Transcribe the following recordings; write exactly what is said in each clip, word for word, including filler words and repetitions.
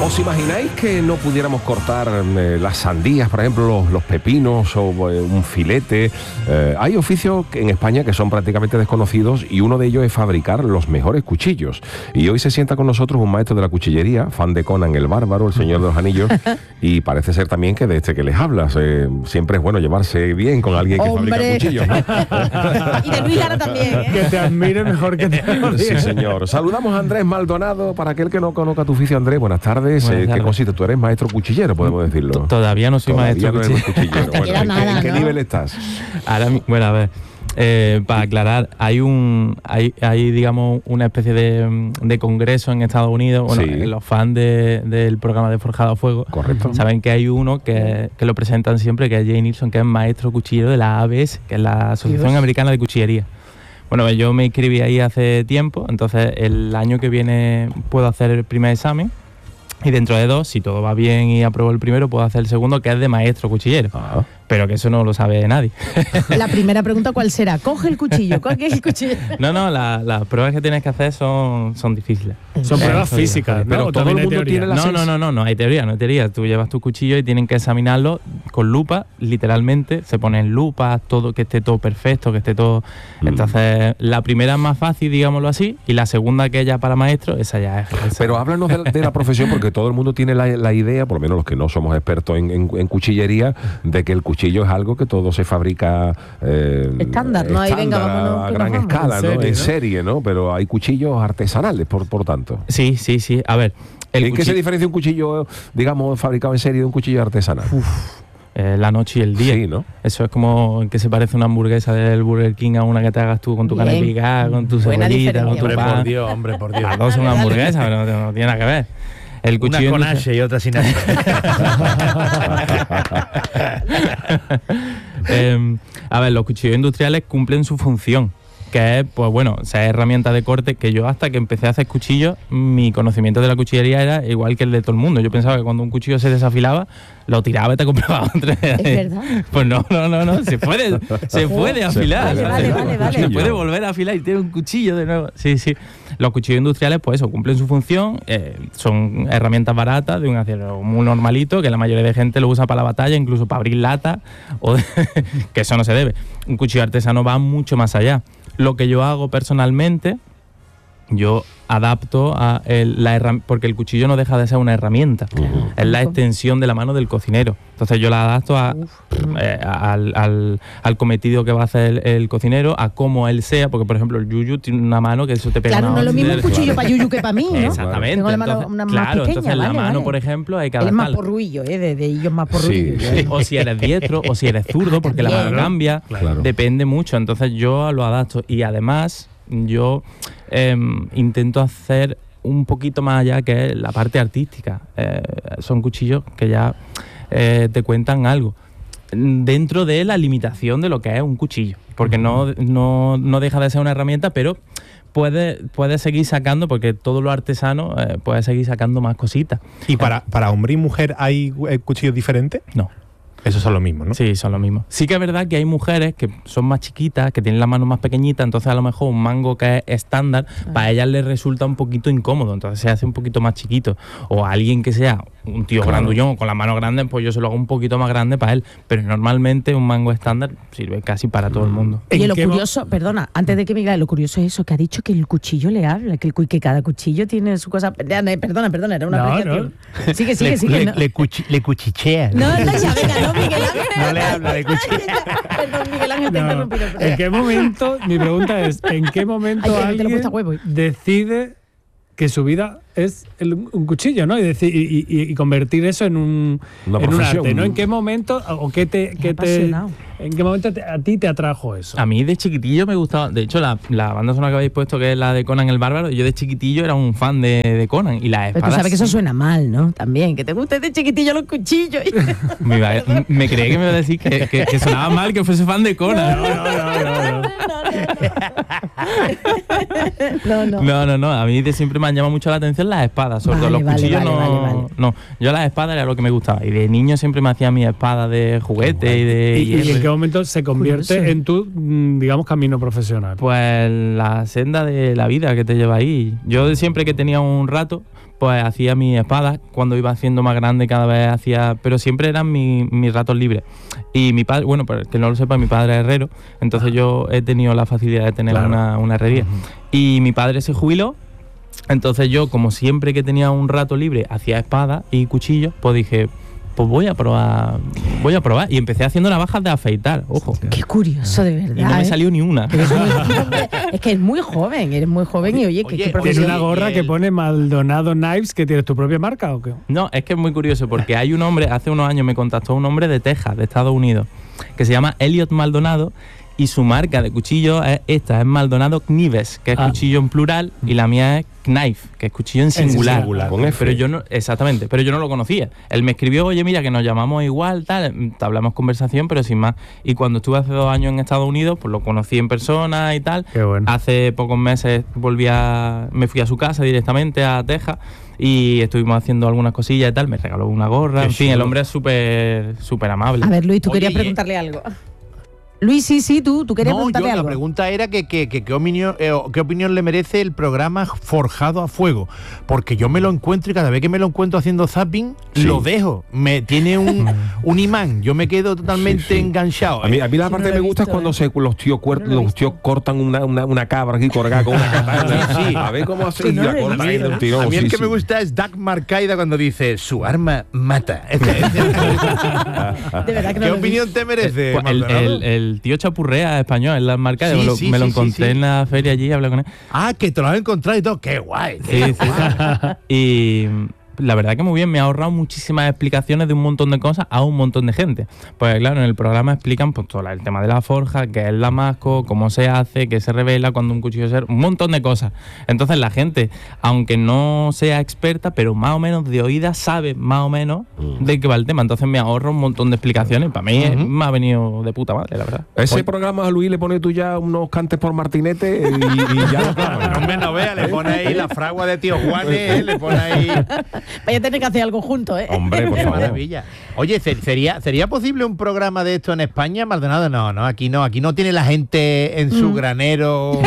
¿Os imagináis que no pudiéramos cortar eh, las sandías, por ejemplo, los, los pepinos o eh, un filete? Eh, hay oficios en España que son prácticamente desconocidos y uno de ellos es fabricar los mejores cuchillos. Y hoy se sienta con nosotros un maestro de la cuchillería, fan de Conan el Bárbaro, el Señor de los Anillos, y parece ser también que de este que les hablas, eh, siempre es bueno llevarse bien con alguien que ¡Hombre! fabrica cuchillos, ¿no? Y de Luis Lara también, ¿eh? Que te admire mejor que te admire. Sí, señor. Saludamos a Andrés Maldonado. Para aquel que no conozca tu oficio, Andrés, buenas tardes. Buenas Eh, ¿Qué tardes. consiste? Tú eres maestro cuchillero, podemos decirlo. T- Todavía no soy Todavía maestro no eres cuchillero. cuchillero. Te Bueno, queda ¿en, qué, nada, en qué ¿no? nivel estás? Ahora, mi- bueno, a ver, eh, para aclarar, hay un, hay, hay digamos una especie de, de congreso en Estados Unidos. Bueno, Sí. eh, los fans de- del programa de Forjado a Fuego, Correcto. saben que hay uno que, que lo presentan siempre, que es Jay Nilsson, que es maestro cuchillero de la A B S, que es la Asociación Dios. Americana de Cuchillería. Bueno, yo me inscribí ahí hace tiempo, entonces el año que viene puedo hacer el primer examen. Y dentro de dos, si todo va bien y apruebo el primero, puedo hacer el segundo, que es de maestro cuchillero. Ah. Pero que eso no lo sabe nadie. La primera pregunta, ¿cuál será? Coge el cuchillo, coge el cuchillo. No, no, la- las pruebas que tienes que hacer son, son difíciles. Son Eh, pruebas jodido, físicas, jodido. ¿no? Pero ¿O todo también el hay mundo teoría? tiene la No, seis. no, no, no, no hay teoría, no hay teoría. Tú llevas tu cuchillo y tienen que examinarlo con lupa, literalmente. Se ponen lupas, todo, que esté todo perfecto, que esté todo. Mm. Entonces, la primera es más fácil, digámoslo así, y la segunda, que es ya para maestro, esa ya es. esa- Pero háblanos de, de la profesión, porque todo el mundo tiene la, la idea, por lo menos los que no somos expertos en, en- en cuchillería, de que el cuchillo es algo que todo se fabrica eh, Estándar, ¿no? Ahí, venga, estándar, vámonos, a, a que gran nos vamos. escala, En ¿no? serie, En ¿no? serie, ¿no? Pero hay cuchillos artesanales, por, por tanto. Sí, sí, sí. A ver. El ¿En qué se cuchi- diferencia un cuchillo, digamos, fabricado en serie de un cuchillo artesanal? eh, la noche y el día. Sí, ¿no? Eso es como que se parece una hamburguesa del Burger King a una que te hagas tú con tu Bien. carne picada, con tu Buena cebollita, con diferencia. tu Hombre, pan. por Dios, hombre, por Dios. Las dos son Dale, dale. hamburguesas, pero no, no tiene nada que ver. El Una cuchillo con industrial- H y otra sin H. Eh, a ver, los cuchillos industriales cumplen su función, que es, pues bueno, ser herramienta de corte, que yo hasta que empecé a hacer cuchillos, mi conocimiento de la cuchillería era igual que el de todo el mundo. Yo pensaba que cuando un cuchillo se desafilaba, lo tiraba y te compraba otro. ¿Es verdad? Pues no, no, no, no, se puede, se puede afilar. puede Vale, ¿sabes? vale, vale, Se vale. puede volver a afilar y tiene un cuchillo de nuevo. Sí, sí. Los cuchillos industriales, pues eso, cumplen su función, eh, son herramientas baratas de un acero muy normalito, que la mayoría de gente lo usa para la batalla, incluso para abrir lata, o que eso no se debe. Un cuchillo artesano va mucho más allá. Lo que yo hago personalmente, yo adapto a el- la herram- porque el cuchillo no deja de ser una herramienta, es la extensión de la mano del cocinero. Entonces yo la adapto a, eh, al, al- al cometido que va a hacer el, el cocinero, a cómo él sea, porque por ejemplo el yuyu tiene una mano que eso te pega Claro, una no es lo mismo un hostia. cuchillo para Yuyu que para mí, ¿no? Exactamente. Tengo la mano Entonces, una más claro, pequeña, entonces la vale, mano, vale. por ejemplo, hay que Él es más adaptarla. porruillo, ¿eh? De, de ellos más porruillo. Sí. ¿eh? O si eres diestro, o si eres zurdo, porque la mano También. cambia. Claro. Depende mucho. Entonces yo lo adapto. Y además, yo em, intento hacer un poquito más allá, que es la parte artística. Eh, son cuchillos que ya eh, te cuentan algo. Dentro de la limitación de lo que es un cuchillo. Porque no, no, no deja de ser una herramienta, pero puede, puede seguir sacando, porque todo lo artesano eh, puede seguir sacando más cositas. ¿Y para, para hombre y mujer hay eh, cuchillos diferentes? No. Esos son los mismos, ¿no? Sí, son lo mismo. Sí que es verdad que hay mujeres que son más chiquitas, que tienen la mano más pequeñita, entonces a lo mejor un mango que es estándar, para ellas les resulta un poquito incómodo, entonces se hace un poquito más chiquito. O a alguien que sea un tío Claro. grandullón con las manos grandes, pues yo se lo hago un poquito más grande para él. Pero normalmente un mango estándar sirve casi para todo el mundo. Oye, ¿En lo qué mo- curioso, perdona, antes de que me diga, lo curioso es eso, que ha dicho que el cuchillo le habla, que, el, cu- que cada cuchillo tiene su cosa. Ya, no, Perdona, perdona, era una No, apreciación. Sigue, sigue, Le, sigue. le- no. le cuchi- le cuchichea. No, no, ya, venga, no, Miguel Ángel. No le habla de cuchillo. Perdón, Miguel Ángel, te he No. interrumpido. ¿En qué momento, mi pregunta es, ¿en qué momento Ay, que te lo he alguien puesto a huevo. decide que su vida es el- un cuchillo, ¿no? Y, deci- y- y- y convertir eso en un, Una en un profesión. arte, ¿no? ¿En qué momento o qué te, qué te apasionado. en qué momento te- a ti te atrajo eso? A mí de chiquitillo me gustaba, de hecho la, la banda sonora que habéis puesto, que es la de Conan el Bárbaro, yo de chiquitillo era un fan de, de Conan y las Pero espadas. tú sabes que eso suena mal, ¿no? También, que te guste de chiquitillo los cuchillos. Me, iba- me creí que me iba a decir que, que- que sonaba mal que fuese fan de Conan. No, no, no, no, no. No, no. No, no, no. A mí de siempre me me han llamado mucho la atención las espadas, sobre Vale, todo los vale, cuchillos vale, no, vale, vale. no. Yo las espadas era lo que me gustaba. Y de niño siempre me hacía mi espada de juguete y de. ¿Y, y hierro. en qué momento se convierte Curioso. en tu, mm, digamos, camino profesional? Pues la senda de la vida que te lleva ahí. Yo siempre que tenía un rato, pues hacía mis espadas. Cuando iba haciendo más grande cada vez hacía... Pero siempre eran mi- mis ratos libres. Y mi padre, bueno, para el que no lo sepa, mi padre es herrero. Entonces yo he tenido la facilidad de tener Claro. una, una herrería. Y mi padre se jubiló. Entonces yo, como siempre que tenía un rato libre, hacía espadas y cuchillos, pues dije... Pues voy a probar, voy a probar. Y empecé haciendo navajas de afeitar, ojo. Qué curioso, de verdad. Y no me ¿eh? salió ni una. Pero es, muy- hombre, es que es muy joven, eres muy joven y oye, que Oye, qué oye, ¿Tienes profesión. una gorra y que el- pone Maldonado Knives, que tienes tu propia marca o qué? No, es que es muy curioso porque hay un hombre, hace unos años me contactó un hombre de Texas, de Estados Unidos, que se llama Elliot Maldonado y su marca de cuchillo es esta, es Maldonado Knives, que es Ah. cuchillo en plural, y la mía es Knife, que es cuchillo en singular. singular, con F. Pero yo no, exactamente, pero yo no lo conocía. Él me escribió, oye, mira, que nos llamamos igual, tal, hablamos conversación, pero sin más. Y cuando estuve hace dos años en Estados Unidos, pues lo conocí en persona y tal. Qué bueno. Hace pocos meses volví a, me fui a su casa directamente a Texas y estuvimos haciendo algunas cosillas y tal. Me regaló una gorra. Qué En fin, chulo. el hombre es súper, súper amable. A ver, Luis, tú Oye, querías y- preguntarle algo. Luis, sí, sí, tú, tú querías No, yo preguntarle la algo. pregunta era que, que- que- qué opinión, eh, qué opinión le merece el programa Forjado a Fuego, porque yo me lo encuentro y cada vez que me lo encuentro haciendo zapping, Sí. lo dejo. Me tiene un, un imán, yo me quedo totalmente Sí, sí. enganchado. A mí, a mí la Sí, parte no lo que he me gusta visto, es cuando eh. se, los tíos cuer- No lo he los tíos cortan una, una, una cabra aquí colgada con una katana. Sí, sí. A ver cómo hace Que y no la lo he corta ahí visto. de un tirón. A mí el sí, que sí. me gusta es Doug Marcaida cuando dice su arma mata. Ese- ese- De verdad que no ¿Qué lo he opinión te merece, Pues el, Maldonado? el- el tío Chapurrea español, en las marcas, Sí, me lo, sí, me lo sí, sí, encontré sí. en la feria allí y hablé con él. Ah, que te lo has encontrado y todo. ¡Qué guay! Sí, sí, sí. Y la verdad que muy bien, me ha ahorrado muchísimas explicaciones de un montón de cosas a un montón de gente. Pues claro, en el programa explican pues todo el tema de la forja, qué es el damasco, cómo se hace, qué se revela cuando un cuchillo se... un montón de cosas. Entonces la gente, aunque no sea experta, pero más o menos de oídas sabe más o menos de qué va el tema. Entonces me ahorro un montón de explicaciones. Para mí Ujú. me ha venido de puta madre, la verdad. Ese programa a Luis le pone tú ya unos cantes por martinete y, y ya lo clavas, No me no vea, le pone ahí la fragua de tío Juanes, ¿eh? Le pone ahí... Vaya a tener que hacer algo juntos, ¿eh? Hombre, por Qué favor. maravilla. Oye, ¿ser- ¿sería, ¿sería posible un programa de esto en España, Maldonado? No, no, aquí no. Aquí no tiene la gente en su granero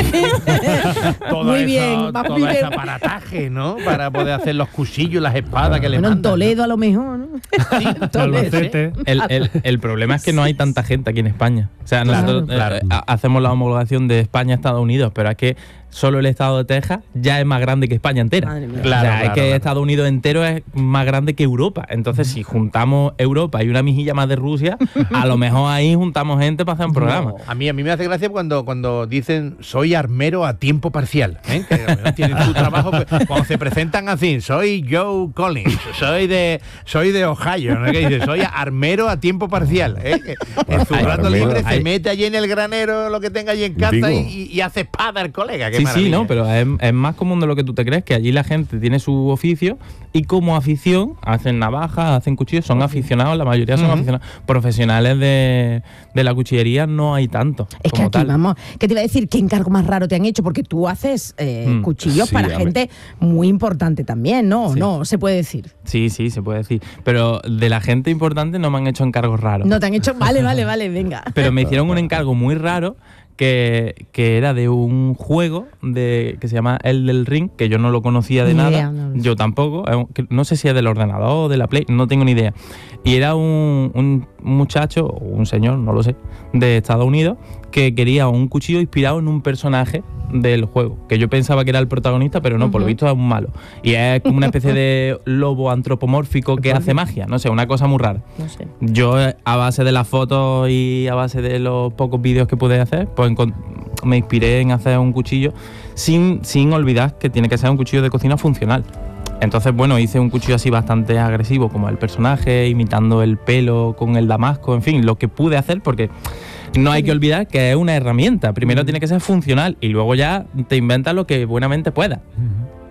todo Muy eso, bien, va todo muy ese bien. aparataje, ¿no? Para poder hacer los cuchillos, las espadas que le Bueno, en mandan. Toledo a lo mejor, ¿no? Sí, Albacete. El, el- el problema es que no hay tanta gente aquí en España. O sea, Claro, nosotros eh, claro. ha- hacemos la homologación de España a Estados Unidos, pero es que solo el estado de Texas ya es más grande que España entera. Madre mía. Claro, o sea, es claro, que claro. Estados Unidos entero es más grande que Europa. Entonces, si juntamos Europa y una mijilla más de Rusia, a lo mejor ahí juntamos gente para hacer un programa. A mí, a mí me hace gracia cuando, cuando dicen soy armero a tiempo parcial. ¿eh? Que a lo mejor tienen su trabajo. que- Cuando se presentan así, soy Joe Collins, soy de soy de Ohio, ¿no? Que dice, soy armero a tiempo parcial. ¿eh? Que en su Ay, rato armero. libre se Ay. mete allí en el granero lo que tenga allí en casa Digo. y, y hace espada el colega. Qué Sí, sí, maravilla. no, pero es, es más común de lo que tú te crees, que allí la gente tiene su oficio y como afición hacen navajas, hacen cuchillos, son aficionados, la mayoría son Ujú. aficionados. Profesionales de, de la cuchillería no hay tanto. Es que como aquí, tal. vamos, ¿qué te iba a decir? ¿Qué encargo más raro te han hecho? Porque tú haces eh, Mm, cuchillos sí, para a ver. gente muy importante también, ¿no? Sí. No, se puede decir. Sí, sí, se puede decir. Pero de la gente importante no me han hecho encargos raros. No te han hecho. Vale, vale, vale, venga. Pero me hicieron un encargo muy raro que, que era de un juego de, que se llama El del Ring, que yo no lo conocía de Ni nada. idea, no lo sé. Yo tampoco. es un- que No sé si es del ordenador o de la Play, no tengo ni idea. Y era un, un muchacho, o un señor, no lo sé, de Estados Unidos, que quería un cuchillo inspirado en un personaje del juego, que yo pensaba que era el protagonista, pero no, por lo Ujú. visto es un malo. Y es como una especie de lobo antropomórfico que hace magia, no sé, una cosa muy rara. No sé. Yo, eh, a base de las fotos y a base de los pocos vídeos que pude hacer, pues encon- me inspiré en hacer un cuchillo sin, sin olvidar que tiene que ser un cuchillo de cocina funcional. Entonces, bueno, hice un cuchillo así bastante agresivo como el personaje, imitando el pelo con el damasco, en fin, lo que pude hacer porque no hay que olvidar que es una herramienta. Primero tiene que ser funcional y luego ya te inventas lo que buenamente puedas.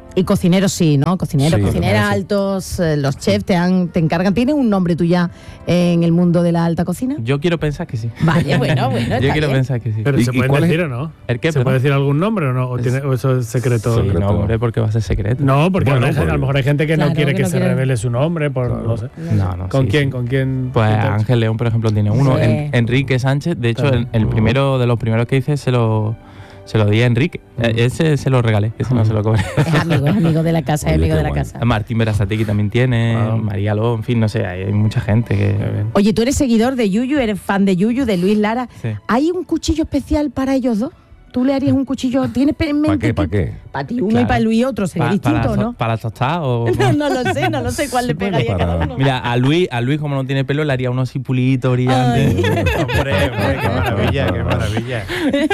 Y cocineros sí, ¿no? Cocineros, Sí, cocineras sí. altos, eh, los chefs te, han, te encargan. ¿Tienes un nombre tú ya en el mundo de la alta cocina? Yo quiero pensar que sí. Vale, bueno, bueno, Yo está quiero bien. pensar que sí. Pero ¿Y- ¿se y pueden cuál es? decir o no? ¿El qué, ¿Se perdón? puede decir algún nombre o no? ¿O, tiene- o eso es secreto? Sí, Secreto. no, hombre, porque va a ser secreto. No, porque Bueno, a, lo mejor, porque- a lo mejor hay gente que Claro, no quiere que que, no se quiere. revele su nombre, por no sé. No, no, ¿Con sí, quién? sí. ¿Con quién? Pues quién te ha hecho? Ángel León, por ejemplo, tiene uno. Sí. En- Enrique Sánchez, de hecho, el, el primero de los primeros que hice se lo, se lo di a Enrique. Eh, Ese se lo regalé, ese no se lo cobré. Es amigo, es amigo de la casa, es Oye, amigo qué de la guay. casa. Martín Berasategui también tiene, Ah. María Ló, en fin, no sé, hay, hay mucha gente que... Qué bien. Oye, tú eres seguidor de Yuyu, eres fan de Yuyu, de Luis Lara. Sí. ¿Hay un cuchillo especial para ellos dos? ¿Tú le harías un cuchillo? ¿Tienes en mente? ¿Para qué? ¿Para qué? Para ti uno y Claro. para Luis otro, sería Pa- distinto, para, ¿no? ¿Para tostar o...? No, no lo sé, no lo sé cuál le Bueno, pegaría a para- cada uno. Mira, a Luis, a Luis como no tiene pelo, le haría uno así pulito, brillante. Ay. Hombre, hombre, qué maravilla, qué maravilla.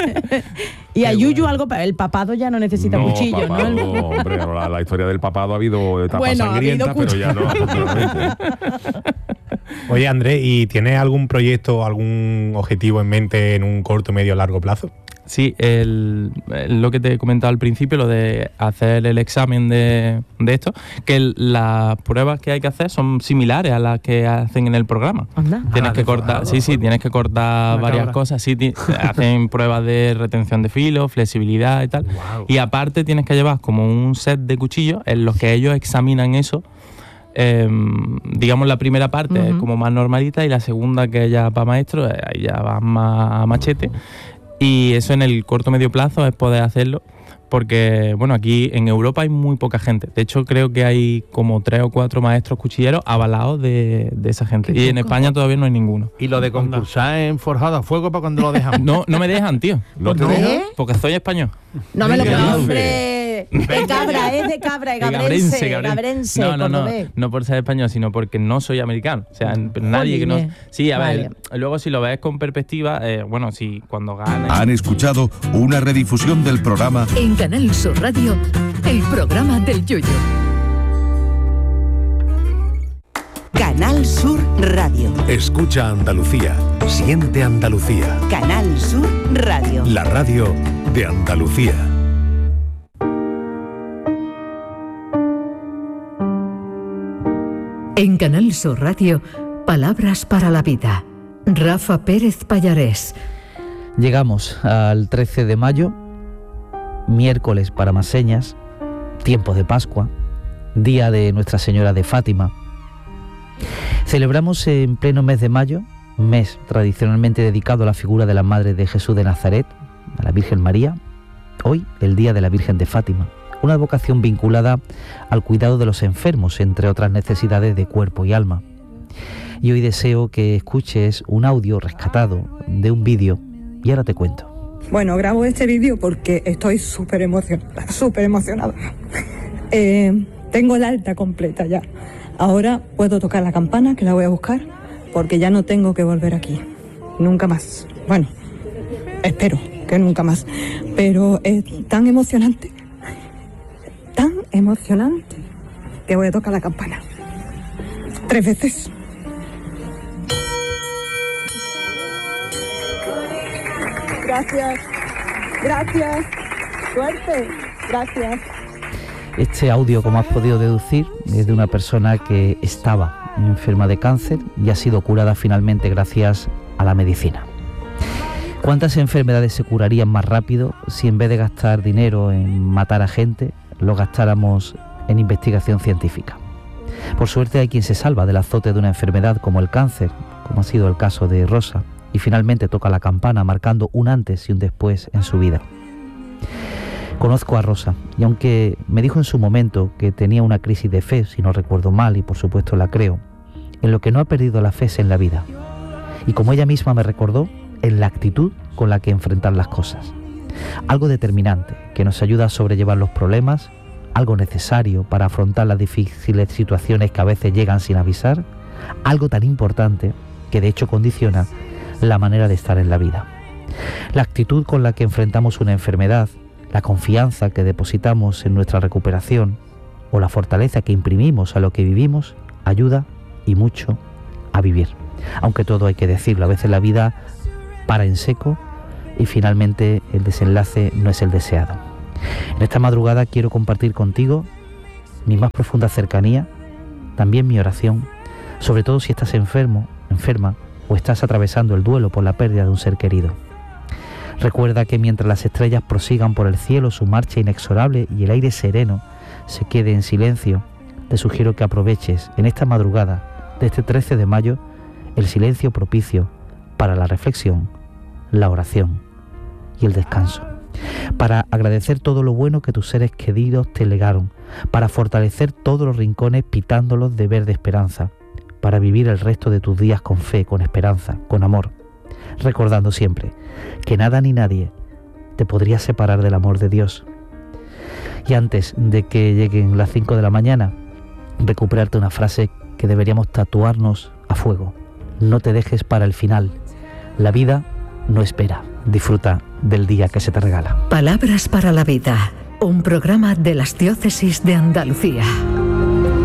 Y a Qué Yuyu bueno. algo, para el papado ya no necesita No, cuchillo, papado, ¿no? hombre, no, la, la historia del papado ha habido etapas Bueno, ha sangrientas, habido pero ya no, afortunadamente. Oye, Andrés, ¿y tienes algún proyecto, algún objetivo en mente en un corto, medio, largo plazo? Sí, el, el- lo que te he comentado al principio, lo de hacer el examen de, de esto, que el- las pruebas que hay que hacer son similares a las que hacen en el programa. Anda. Tienes Ah, que de cortar, forjado, sí, sí, tienes que cortar Una varias cabra. cosas. Sí, ti- hacen pruebas de retención de filo, flexibilidad y tal. Guau. Y aparte tienes que llevar como un set de cuchillos en los que ellos examinan eso. Eh, digamos, la primera parte es Ujú. como más normalita y la segunda, que es ya para maestro, eh, ahí ya vas más a machete. Y eso en el corto medio plazo es poder hacerlo, porque bueno, aquí en Europa hay muy poca gente. De hecho, creo que hay como tres o cuatro maestros cuchilleros avalados de, de esa gente. Qué Y en poco. España todavía no hay ninguno. Y lo de concursar en forjado a fuego, ¿para cuando lo dejamos? No, no me dejan, tío. ¿No te ¿Eh? dejan? Porque soy español. No me lo ¿Qué creo, dices? hombre. De cabra, es de cabra, de gabrense, gabrense. gabrense, No, no, no, cordobés. no por ser español, sino porque no soy americano. O sea, nadie que no... Jolines. Sí, a ver, Vale. luego si lo ves con perspectiva, eh, bueno, si cuando ganes... Han escuchado una redifusión del programa En Canal Sur Radio, el programa del Yoyo. Canal Sur Radio. Escucha Andalucía, siente Andalucía, Canal Sur Radio. la radio de Andalucía. En Canal Sur Radio, palabras para la vida. Rafa Pérez Pallarés. Llegamos al trece de mayo, miércoles para más señas, tiempo de Pascua, día de Nuestra Señora de Fátima. Celebramos en pleno mes de mayo, mes tradicionalmente dedicado a la figura de la Madre de Jesús de Nazaret, a la Virgen María, hoy el Día de la Virgen de Fátima, una vocación vinculada al cuidado de los enfermos, entre otras necesidades de cuerpo y alma. Y hoy deseo que escuches un audio rescatado de un vídeo, y ahora te cuento. Bueno, grabo este vídeo porque estoy súper emocionada, súper emocionada. Eh, tengo el alta completa ya. Ahora puedo tocar la campana, que la voy a buscar, porque ya no tengo que volver aquí. Nunca más. Bueno, espero que nunca más. Pero es tan emocionante, tan emocionante, que voy a tocar la campana. Tres veces. Gracias, gracias, suerte, gracias. Este audio, como has podido deducir, es de una persona que estaba enferma de cáncer y ha sido curada finalmente gracias a la medicina. ¿Cuántas enfermedades se curarían más rápido si en vez de gastar dinero en matar a gente, lo gastáramos en investigación científica? Por suerte hay quien se salva del azote de una enfermedad como el cáncer, como ha sido el caso de Rosa, y finalmente toca la campana marcando un antes y un después en su vida. Conozco a Rosa y aunque me dijo en su momento que tenía una crisis de fe, si no recuerdo mal, y por supuesto la creo, en lo que no ha perdido la fe es en la vida. Y como ella misma me recordó, en la actitud con la que enfrentar las cosas. Algo determinante que nos ayuda a sobrellevar los problemas, algo necesario para afrontar las difíciles situaciones que a veces llegan sin avisar, algo tan importante que de hecho condiciona la manera de estar en la vida. La actitud con la que enfrentamos una enfermedad, la confianza que depositamos en nuestra recuperación o la fortaleza que imprimimos a lo que vivimos ayuda y mucho a vivir. Aunque todo hay que decirlo, a veces la vida para en seco y finalmente el desenlace no es el deseado. En esta madrugada quiero compartir contigo mi más profunda cercanía, también mi oración, sobre todo si estás enfermo, enferma o estás atravesando el duelo por la pérdida de un ser querido. Recuerda que mientras las estrellas prosigan por el cielo su marcha inexorable y el aire sereno se quede en silencio, te sugiero que aproveches en esta madrugada de este trece de mayo el silencio propicio para la reflexión, la oración y el descanso, para agradecer todo lo bueno que tus seres queridos te legaron, para fortalecer todos los rincones pitándolos de verde esperanza, para vivir el resto de tus días con fe, con esperanza, con amor, recordando siempre que nada ni nadie te podría separar del amor de Dios. Y antes de que lleguen las cinco de la mañana, recuperarte una frase que deberíamos tatuarnos a fuego: no te dejes para el final, la vida no espera, disfruta del día que se te regala. Palabras para la vida, un programa de las diócesis de Andalucía.